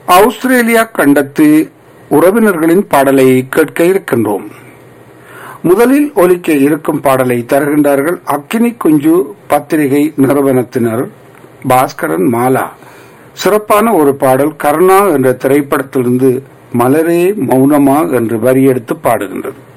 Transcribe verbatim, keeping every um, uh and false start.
Australia கண்டத்து உறவினர்களின் பாடலை கேட்க இருக்கின்றோம். முதலில் ஒலிக்க இருக்கும் பாடலை தருகின்றார்கள் அக்கினி குஞ்சு பத்திரிகை நிறுவனத்தினர் பாஸ்கரன் மாலா. சிறப்பான ஒரு பாடல் கருணா என்ற திரைப்படத்திலிருந்து மலரே மௌனமா என்று வரியெடுத்து பாடுகின்றது.